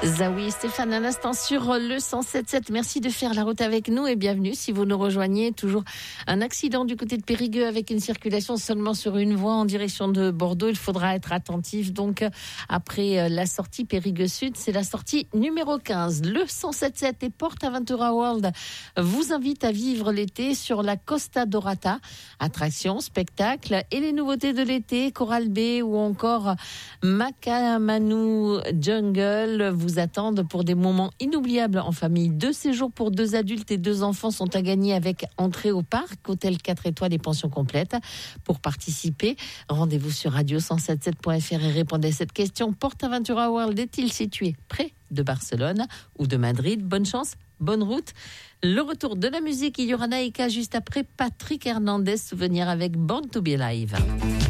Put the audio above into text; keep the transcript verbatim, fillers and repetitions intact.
Zawi et Stéphane, un instant sur le cent sept sept. Merci de faire la route avec nous et bienvenue si vous nous rejoignez. Toujours un accident du côté de Périgueux avec une circulation seulement sur une voie en direction de Bordeaux. Il faudra être attentif. Donc, après la sortie Périgueux Sud, c'est la sortie numéro quinze. Le cent sept sept et PortAventura World vous invite à vivre l'été sur la Costa Dorata. Attractions, spectacles et les nouveautés de l'été, Coral Bay ou encore Makamanu Jungle vous attendent pour des moments inoubliables en famille. Deux séjours pour deux adultes et deux enfants sont à gagner avec entrée au parc, hôtel quatre étoiles et pension complète. Pour participer, rendez-vous sur radio cent soixante-dix-sept point f r et répondez à cette question. PortAventura World est-il situé près de Barcelone ou de Madrid? Bonne chance, bonne route. Le retour de la musique, il y aura Naïka juste après Patrick Hernandez, souvenir avec Born to be Alive.